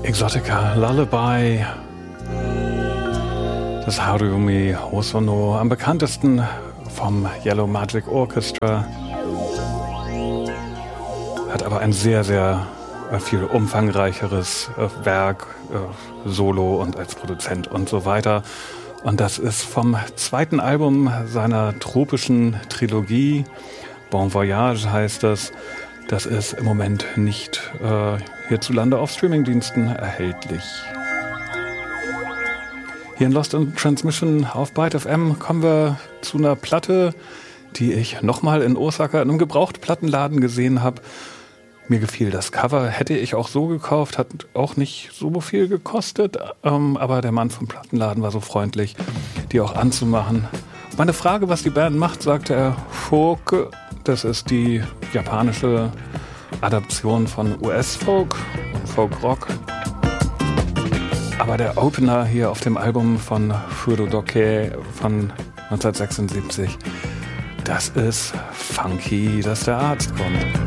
Exotica Lullaby. Das Harumi Hosono, am bekanntesten vom Yellow Magic Orchestra. Hat aber ein sehr, sehr viel umfangreicheres Werk, Solo und als Produzent und so weiter. Und das ist vom zweiten Album seiner tropischen Trilogie. Bon Voyage heißt das. Das ist im Moment nicht hierzulande auf Streamingdiensten erhältlich. Hier in Lost in Transmission auf Byte FM kommen wir zu einer Platte, die ich nochmal in Osaka in einem Gebrauchtplattenladen gesehen habe. Mir gefiel das Cover, hätte ich auch so gekauft, hat auch nicht so viel gekostet, aber der Mann vom Plattenladen war so freundlich, die auch anzumachen. Meine Frage, was die Band macht, sagte er, Folk. Das ist die japanische Adaption von US-Folk und Folk-Rock. Aber der Opener hier auf dem Album von Furudoke von 1976, das ist funky, dass der Arzt kommt.